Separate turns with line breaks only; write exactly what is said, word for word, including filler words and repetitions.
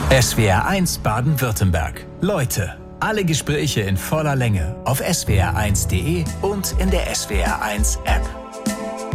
S W R eins Baden-Württemberg. Leute, alle Gespräche in voller Länge auf S W R eins Punkt de und in der S W R eins App.